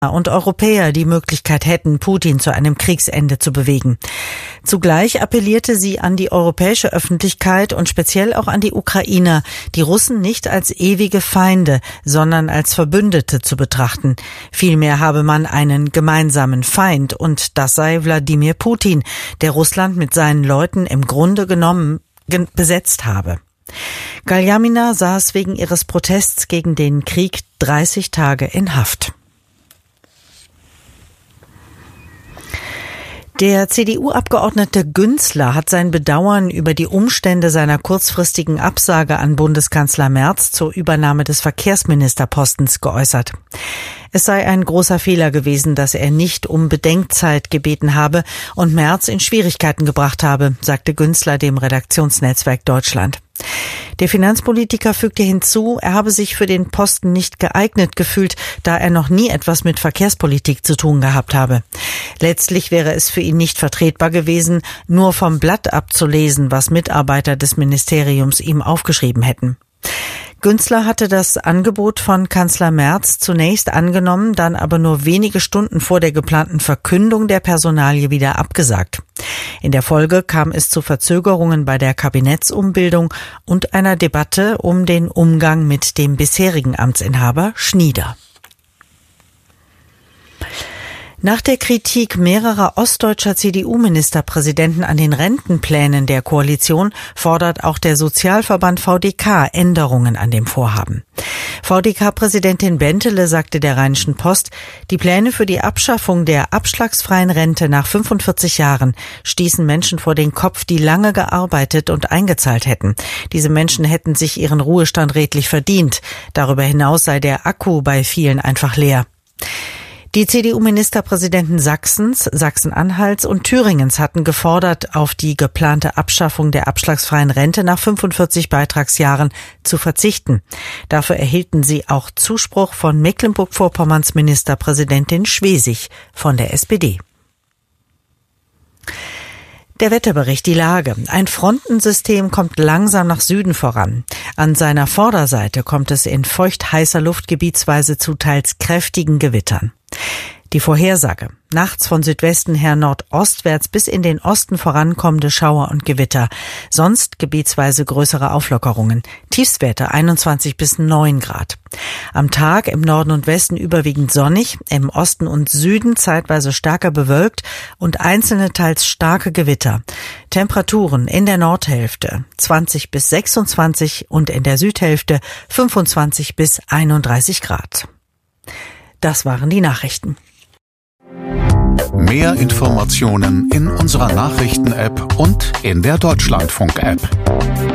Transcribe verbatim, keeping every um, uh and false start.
und Europäer die Möglichkeit hätten, Putin zu einem Kriegsende zu bewegen. Zugleich appellierte sie an die europäische Öffentlichkeit und speziell auch an die Ukrainer, die Russen nicht als ewige Feinde, sondern als Verbündete zu betrachten. Vielmehr habe man einen gemeinsamen Feind und das sei Wladimir Putin, der Russland mit seinen Leuten im Grunde genommen besetzt habe. Galjamina saß wegen ihres Protests gegen den Krieg dreißig Tage in Haft. Der C D U-Abgeordnete Günzler hat sein Bedauern über die Umstände seiner kurzfristigen Absage an Bundeskanzler Merz zur Übernahme des Verkehrsministerpostens geäußert. Es sei ein großer Fehler gewesen, dass er nicht um Bedenkzeit gebeten habe und Merz in Schwierigkeiten gebracht habe, sagte Günzler dem Redaktionsnetzwerk Deutschland. Der Finanzpolitiker fügte hinzu, er habe sich für den Posten nicht geeignet gefühlt, da er noch nie etwas mit Verkehrspolitik zu tun gehabt habe. Letztlich wäre es für ihn nicht vertretbar gewesen, nur vom Blatt abzulesen, was Mitarbeiter des Ministeriums ihm aufgeschrieben hätten. Günzler hatte das Angebot von Kanzler Merz zunächst angenommen, dann aber nur wenige Stunden vor der geplanten Verkündung der Personalie wieder abgesagt. In der Folge kam es zu Verzögerungen bei der Kabinettsumbildung und einer Debatte um den Umgang mit dem bisherigen Amtsinhaber Schnieder. Nach der Kritik mehrerer ostdeutscher C D U-Ministerpräsidenten an den Rentenplänen der Koalition fordert auch der Sozialverband V D K Änderungen an dem Vorhaben. V D K-Präsidentin Bentele sagte der Rheinischen Post, die Pläne für die Abschaffung der abschlagsfreien Rente nach fünfundvierzig Jahren stießen Menschen vor den Kopf, die lange gearbeitet und eingezahlt hätten. Diese Menschen hätten sich ihren Ruhestand redlich verdient. Darüber hinaus sei der Akku bei vielen einfach leer. Die C D U-Ministerpräsidenten Sachsens, Sachsen-Anhalts und Thüringens hatten gefordert, auf die geplante Abschaffung der abschlagsfreien Rente nach fünfundvierzig Beitragsjahren zu verzichten. Dafür erhielten sie auch Zuspruch von Mecklenburg-Vorpommerns Ministerpräsidentin Schwesig von der S P D. Der Wetterbericht, die Lage. Ein Frontensystem kommt langsam nach Süden voran. An seiner Vorderseite kommt es in feucht-heißer Luft gebietsweise zu teils kräftigen Gewittern. Die Vorhersage. Nachts von Südwesten her nordostwärts bis in den Osten vorankommende Schauer und Gewitter. Sonst gebietsweise größere Auflockerungen. Tiefstwerte einundzwanzig bis neun Grad. Am Tag im Norden und Westen überwiegend sonnig, im Osten und Süden zeitweise stärker bewölkt und einzelne teils starke Gewitter. Temperaturen in der Nordhälfte zwanzig bis sechsundzwanzig und in der Südhälfte fünfundzwanzig bis einunddreißig Grad. Das waren die Nachrichten. Mehr Informationen in unserer Nachrichten-App und in der Deutschlandfunk-App.